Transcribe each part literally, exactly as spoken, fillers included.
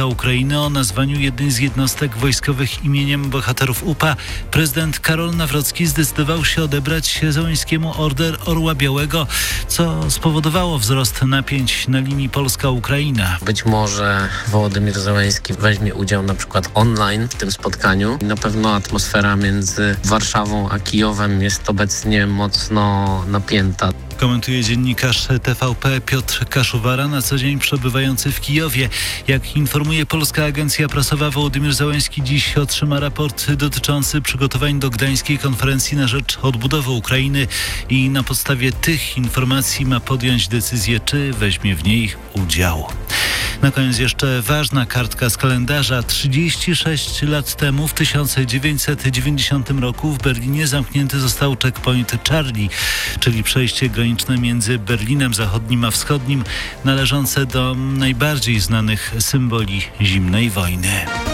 Ukrainy o nazwaniu jednej z jednostek wojskowych imieniem bohaterów U P A, prezydent Karol Nawrocki zdecydował się odebrać Zełenskiemu Order Orła Białego, co spowodowało wzrost napięć na linii Polska-Ukraina. Być może Wołodymyr Zełenski weźmie udział na przykład online w tym spotkaniu. Na pewno atmosfera między Warszawą a Kijowem jest obecnie mocno napięta. Komentuje dziennikarz T V P Piotr Kaszuwara, na co dzień przebywający w Kijowie. Jak informuje polska agencja prasowa, Wołodymyr Zełenski dziś otrzyma raport dotyczący przygotowań do gdańskiej konferencji na rzecz odbudowy Ukrainy i na podstawie tych informacji ma podjąć decyzję, czy weźmie w niej udział. Na koniec jeszcze ważna kartka z kalendarza. trzydzieści sześć lat temu, w tysiąc dziewięćset dziewięćdziesiątym roku w Berlinie zamknięty został checkpoint Charlie, czyli przejście graniczne między Berlinem Zachodnim a Wschodnim, należące do najbardziej znanych symboli zimnej wojny.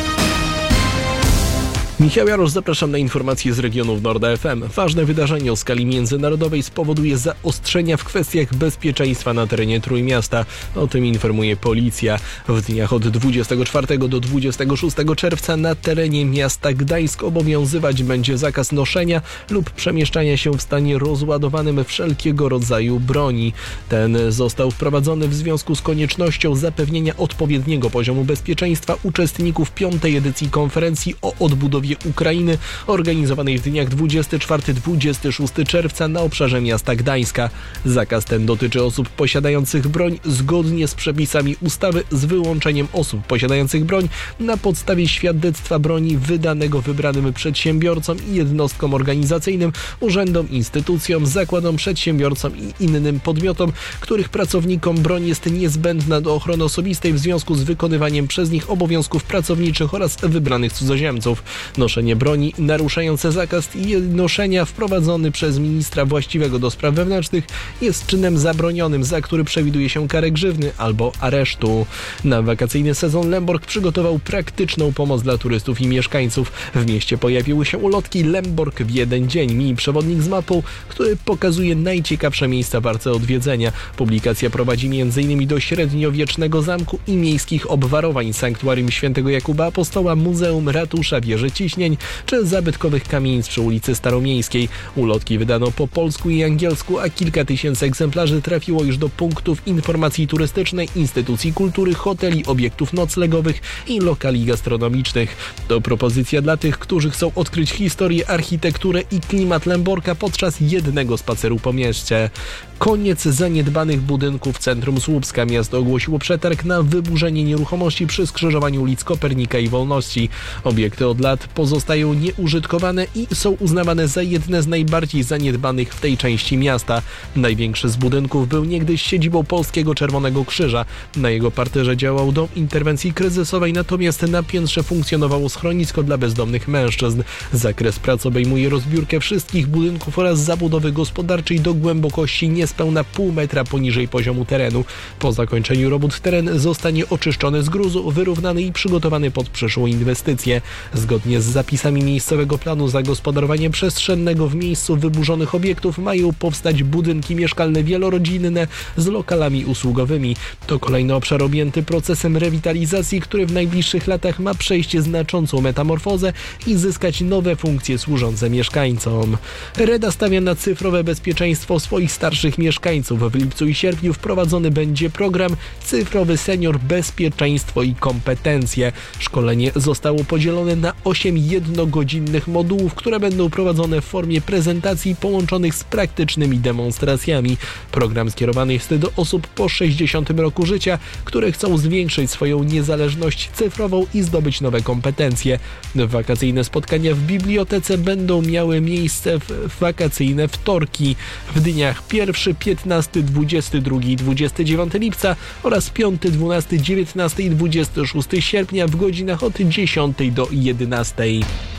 Michał Jarosz, zapraszam na informacje z regionów Nord F M. Ważne wydarzenie o skali międzynarodowej spowoduje zaostrzenia w kwestiach bezpieczeństwa na terenie Trójmiasta. O tym informuje policja. W dniach od dwudziestego czwartego do dwudziestego szóstego czerwca na terenie miasta Gdańsk obowiązywać będzie zakaz noszenia lub przemieszczania się w stanie rozładowanym wszelkiego rodzaju broni. Ten został wprowadzony w związku z koniecznością zapewnienia odpowiedniego poziomu bezpieczeństwa uczestników piątej edycji konferencji o odbudowie Ukrainy, organizowanej w dniach dwudziestego czwartego do dwudziestego szóstego czerwca na obszarze miasta Gdańska. Zakaz ten dotyczy osób posiadających broń zgodnie z przepisami ustawy, z wyłączeniem osób posiadających broń na podstawie świadectwa broni wydanego wybranym przedsiębiorcom i jednostkom organizacyjnym, urzędom, instytucjom, zakładom, przedsiębiorcom i innym podmiotom, których pracownikom broń jest niezbędna do ochrony osobistej w związku z wykonywaniem przez nich obowiązków pracowniczych oraz wybranych cudzoziemców. Noszenie broni naruszające zakaz noszenia wprowadzony przez ministra właściwego do spraw wewnętrznych jest czynem zabronionym, za który przewiduje się karę grzywny albo aresztu. Na wakacyjny sezon Lemborg przygotował praktyczną pomoc dla turystów i mieszkańców. W mieście pojawiły się ulotki Lemborg w jeden dzień, mini przewodnik z mapą, który pokazuje najciekawsze miejsca warte odwiedzenia. Publikacja prowadzi między innymi do średniowiecznego zamku i miejskich obwarowań, sanktuarium Świętego Jakuba Apostoła, muzeum, ratusza, wieży ciśnień czy zabytkowych kamienic przy ulicy Staromiejskiej. Ulotki wydano po polsku i angielsku, a kilka tysięcy egzemplarzy trafiło już do punktów informacji turystycznej, instytucji kultury, hoteli, obiektów noclegowych i lokali gastronomicznych. To propozycja dla tych, którzy chcą odkryć historię, architekturę i klimat Lemborka podczas jednego spaceru po mieście. Koniec zaniedbanych budynków w centrum Słupska. Miasto ogłosiło przetarg na wyburzenie nieruchomości przy skrzyżowaniu ulic Kopernika i Wolności. Obiekty od lat pozostają nieużytkowane i są uznawane za jedne z najbardziej zaniedbanych w tej części miasta. Największy z budynków był niegdyś siedzibą Polskiego Czerwonego Krzyża. Na jego parterze działał dom interwencji kryzysowej, natomiast na piętrze funkcjonowało schronisko dla bezdomnych mężczyzn. Zakres prac obejmuje rozbiórkę wszystkich budynków oraz zabudowy gospodarczej do głębokości niespełna pół metra poniżej poziomu terenu. Po zakończeniu robót teren zostanie oczyszczony z gruzu, wyrównany i przygotowany pod przyszłą inwestycję. Zgodnie z zapisami miejscowego planu zagospodarowania przestrzennego w miejscu wyburzonych obiektów mają powstać budynki mieszkalne wielorodzinne z lokalami usługowymi. To kolejny obszar objęty procesem rewitalizacji, który w najbliższych latach ma przejść znaczącą metamorfozę i zyskać nowe funkcje służące mieszkańcom. Reda stawia na cyfrowe bezpieczeństwo swoich starszych mieszkańców. W lipcu i sierpniu wprowadzony będzie program Cyfrowy Senior Bezpieczeństwo i Kompetencje. Szkolenie zostało podzielone na osiem jednogodzinnych modułów, które będą prowadzone w formie prezentacji połączonych z praktycznymi demonstracjami. Program skierowany jest do osób po sześćdziesiątym roku życia, które chcą zwiększyć swoją niezależność cyfrową i zdobyć nowe kompetencje. Wakacyjne spotkania w bibliotece będą miały miejsce w wakacyjne wtorki w dniach pierwszy, piętnasty, dwudziesty drugi i dwudziesty dziewiąty lipca oraz piąty, dwunasty, dziewiętnasty i dwudziesty szósty sierpnia w godzinach od dziesiątej do jedenastej.